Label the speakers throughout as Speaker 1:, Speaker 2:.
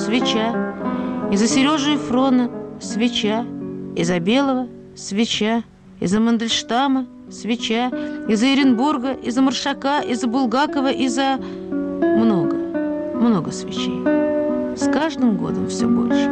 Speaker 1: свеча, из-за Сережи Ефрона свеча, из-за Белого свеча, из-за Мандельштама свеча, из-за Эренбурга, из-за Маршака, из-за Булгакова, из-за... много свечей. С каждым годом все больше.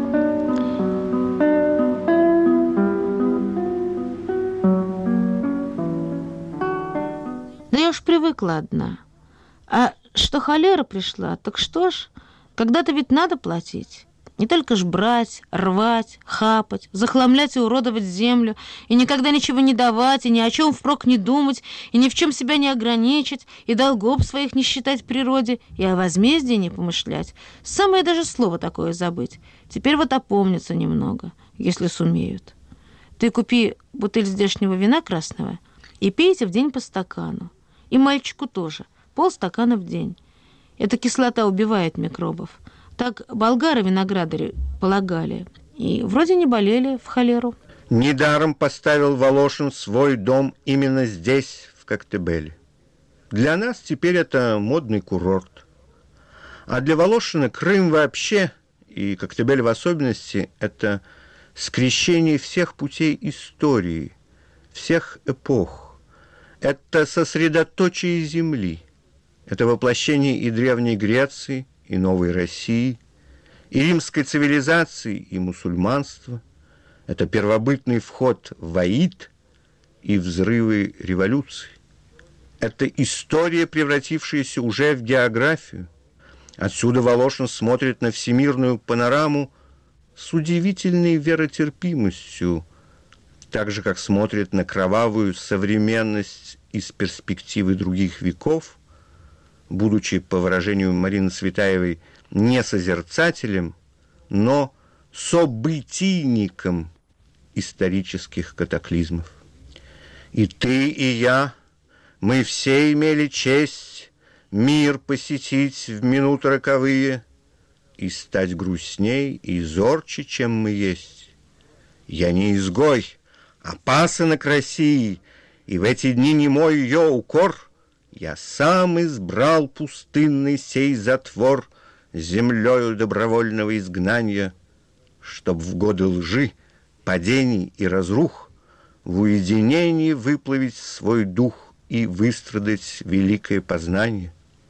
Speaker 1: Да я уж привыкла одна. А что холера пришла, так что ж, когда-то ведь надо платить. Не только ж брать, рвать, хапать, захламлять и уродовать землю, и никогда ничего не давать, и ни о чем впрок не думать, и ни в чем себя не ограничить, и долгов своих не считать природе, и о возмездии не помышлять. Самое даже слово такое забыть. Теперь вот опомнится немного, если сумеют. Ты купи бутыль здешнего вина красного и пейте в день по стакану. И мальчику тоже, полстакана в день. Эта кислота убивает микробов. Так болгары-виноградари полагали. И вроде не болели в холеру.
Speaker 2: Недаром поставил Волошин свой дом именно здесь, в Коктебеле. Для нас теперь это модный курорт. А для Волошина Крым вообще, и Коктебель в особенности, это скрещение всех путей истории, всех эпох. Это сосредоточие земли. Это воплощение и Древней Греции, и Новой России, и римской цивилизации, и мусульманства. Это первобытный вход в Аид и взрывы революции. Это история, превратившаяся уже в географию. Отсюда Волошин смотрит на всемирную панораму с удивительной веротерпимостью, так же, как смотрит на кровавую современность из перспективы других веков, будучи, по выражению Марины Цветаевой, не созерцателем, но событийником исторических катаклизмов. И ты, и я, мы все имели честь мир посетить в минуты роковые и стать грустней и зорче, чем мы есть. Я не изгой, а пасынок России, и в эти дни не мой ее укор. Я сам избрал пустынный сей затвор землею добровольного изгнания, чтоб в годы лжи, падений и разрух в уединении выплавить свой дух и выстрадать великое познание.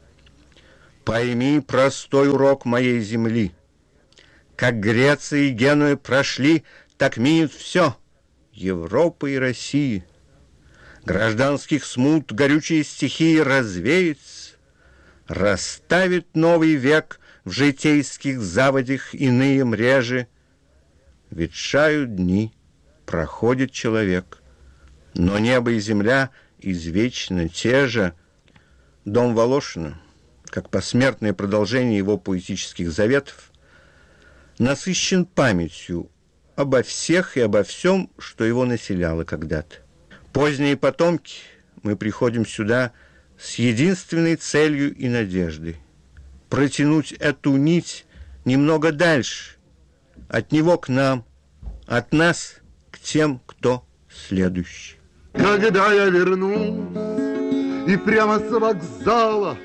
Speaker 2: Пойми простой урок моей земли. Как Греция и Генуя прошли, так минет все, Европа и Россия. Гражданских смут горючие стихии развеется, расставит новый век в житейских заводях иные мрежи. Ветшают дни, проходит человек, но небо и земля извечно те же. Дом Волошина, как посмертное продолжение его поэтических заветов, насыщен памятью обо всех и обо всем, что его населяло когда-то. Поздние потомки, мы приходим сюда с единственной целью и надеждой – протянуть эту нить немного дальше, от него к нам, от нас к тем, кто следующий.
Speaker 3: Когда я вернусь и прямо с вокзала